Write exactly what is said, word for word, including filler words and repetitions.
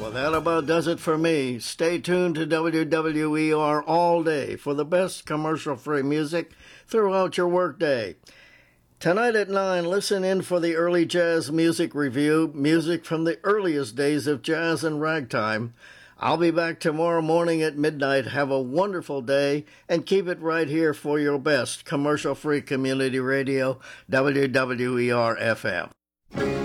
Well, that about does it for me. Stay tuned to W W E R all day for the best commercial-free music throughout your workday. Tonight at nine, listen in for the early jazz music review, music from the earliest days of jazz and ragtime. I'll be back tomorrow morning at midnight. Have a wonderful day, and keep it right here for your best commercial-free community radio, W W E R F M.